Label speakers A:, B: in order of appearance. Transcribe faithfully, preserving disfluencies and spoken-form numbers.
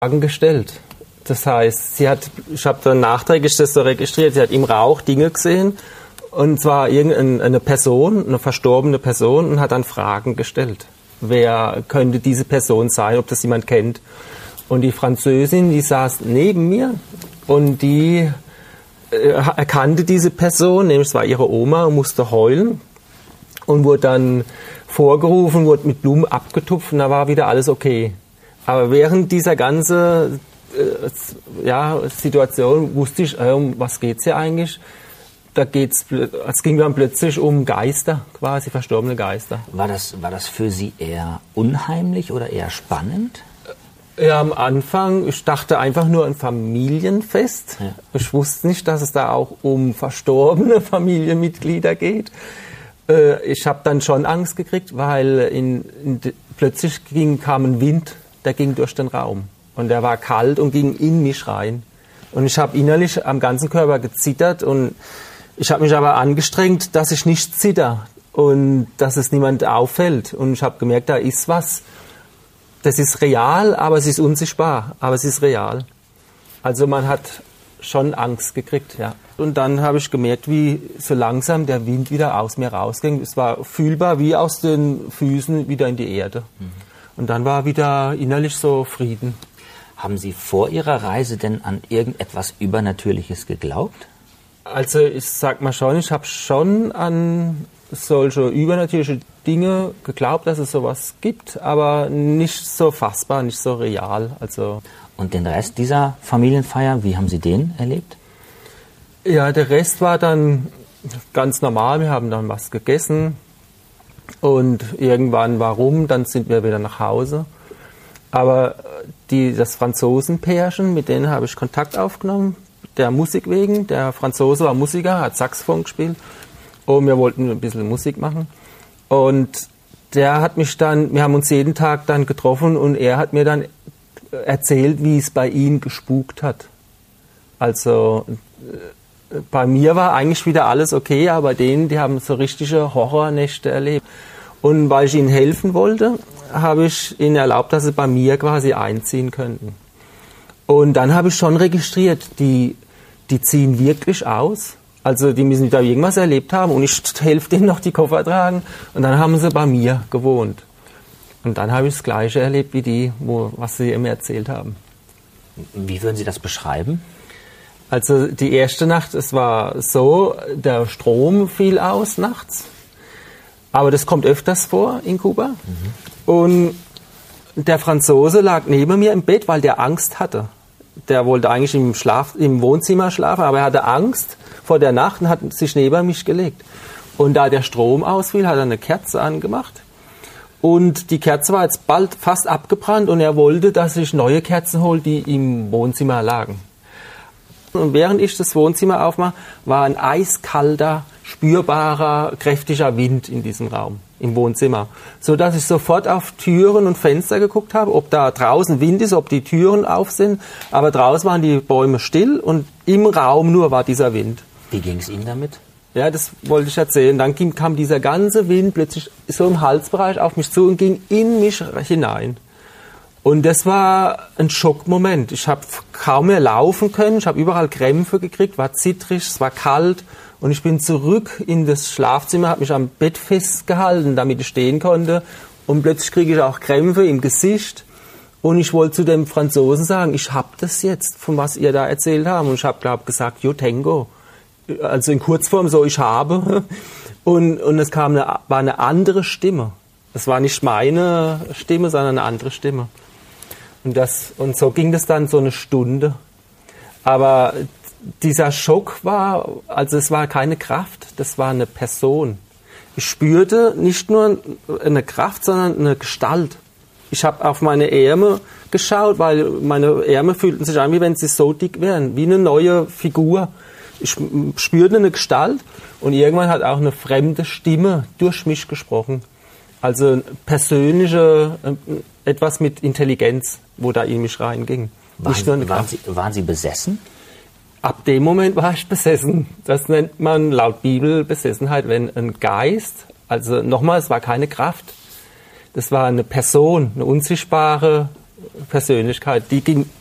A: Fragen gestellt. Das heißt, sie hat, ich habe dann nachträglich das so registriert, sie hat im Rauch Dinge gesehen, und zwar irgendeine Person, eine verstorbene Person, und hat dann Fragen gestellt. Wer könnte diese Person sein, ob das jemand kennt? Und die Französin, die saß neben mir und die äh, erkannte diese Person, nämlich es war ihre Oma, und musste heulen und wurde dann vorgerufen, wurde mit Blumen abgetupft und da war wieder alles okay. Aber während dieser ganzen äh, ja, Situation wusste ich, äh, um was geht's hier eigentlich? Da geht's, es ging dann plötzlich um Geister, quasi verstorbene Geister.
B: War das, war das für Sie eher unheimlich oder eher spannend?
A: Ja, am Anfang, ich dachte einfach nur ein Familienfest. Ja. Ich wusste nicht, dass es da auch um verstorbene Familienmitglieder geht. Äh, ich habe dann schon Angst gekriegt, weil in, in, plötzlich ging, kam ein Wind, der ging durch den Raum. Und der war kalt und ging in mich rein. Und ich habe innerlich am ganzen Körper gezittert und ich habe mich aber angestrengt, dass ich nicht zitter und dass es niemand auffällt. Und ich habe gemerkt, da ist was. Das ist real, aber es ist unsichtbar. Aber es ist real. Also man hat schon Angst gekriegt, ja. Und dann habe ich gemerkt, wie so langsam der Wind wieder aus mir rausging. Es war fühlbar wie aus den Füßen wieder in die Erde. Mhm. Und dann war wieder innerlich so Frieden.
B: Haben Sie vor Ihrer Reise denn an irgendetwas Übernatürliches geglaubt?
A: Also ich sag mal schon, ich habe schon an solche übernatürliche Dinge geglaubt, dass es sowas gibt, aber nicht so fassbar, nicht so real. Also
B: und den Rest dieser Familienfeier, wie haben Sie den erlebt?
A: Ja, der Rest war dann ganz normal. Wir haben dann was gegessen und irgendwann war rum, dann sind wir wieder nach Hause. Aber die, das Franzosenpärchen, mit denen habe ich Kontakt aufgenommen, der Musik wegen. Der Franzose war Musiker, hat Saxophon gespielt und wir wollten ein bisschen Musik machen. Und der hat mich dann, wir haben uns jeden Tag dann getroffen und er hat mir dann erzählt, wie es bei ihm gespukt hat. Also bei mir war eigentlich wieder alles okay, aber bei denen, die haben so richtige Horrornächte erlebt. Und weil ich ihnen helfen wollte, habe ich ihnen erlaubt, dass sie bei mir quasi einziehen könnten. Und dann habe ich schon registriert, die, die ziehen wirklich aus. Also die müssen da irgendwas erlebt haben und ich helfe denen noch die Koffer tragen. Und dann haben sie bei mir gewohnt. Und dann habe ich das Gleiche erlebt wie die, wo, was sie mir erzählt haben.
B: Wie würden Sie das beschreiben?
A: Also die erste Nacht, es war so, der Strom fiel aus nachts. Aber das kommt öfters vor in Kuba. Mhm. Und der Franzose lag neben mir im Bett, weil der Angst hatte. Der wollte eigentlich im, Schlaf, im Wohnzimmer schlafen, aber er hatte Angst vor der Nacht und hat sich neben mich gelegt. Und da der Strom ausfiel, hat er eine Kerze angemacht. Und die Kerze war jetzt bald fast abgebrannt und er wollte, dass ich neue Kerzen hole, die im Wohnzimmer lagen. Und während ich das Wohnzimmer aufmache, war ein eiskalter, spürbarer, kräftiger Wind in diesem Raum, im Wohnzimmer. So dass ich sofort auf Türen und Fenster geguckt habe, ob da draußen Wind ist, ob die Türen auf sind. Aber draußen waren die Bäume still und im Raum nur war dieser Wind.
B: Wie ging es Ihnen damit?
A: Ja, das wollte ich erzählen. Dann kam dieser ganze Wind plötzlich so im Halsbereich auf mich zu und ging in mich hinein. Und das war ein Schockmoment. Ich habe kaum mehr laufen können, ich habe überall Krämpfe gekriegt, war zittrig, es war kalt. Und ich bin zurück in das Schlafzimmer, habe mich am Bett festgehalten, damit ich stehen konnte. Und plötzlich kriege ich auch Krämpfe im Gesicht. Und ich wollte zu dem Franzosen sagen, ich habe das jetzt, von was ihr da erzählt habt. Und ich habe, glaube ich, gesagt, yo tengo. Also in Kurzform so, ich habe. Und, und es kam eine, war eine andere Stimme. Es war nicht meine Stimme, sondern eine andere Stimme. Und, das, und so ging das dann so eine Stunde. Aber dieser Schock war, also es war keine Kraft, das war eine Person. Ich spürte nicht nur eine Kraft, sondern eine Gestalt. Ich habe auf meine Ärmel geschaut, weil meine Ärmel fühlten sich an, wie wenn sie so dick wären, wie eine neue Figur. Ich spürte eine Gestalt und irgendwann hat auch eine fremde Stimme durch mich gesprochen. Also persönliche, etwas mit Intelligenz, wo da in mich reinging.
B: Waren,
A: nicht nur eine
B: waren,
A: Kraft.
B: Sie, waren Sie besessen?
A: Ab dem Moment war ich besessen. Das nennt man laut Bibel Besessenheit, wenn ein Geist, also nochmal, es war keine Kraft, das war eine Person, eine unsichtbare Persönlichkeit, die ging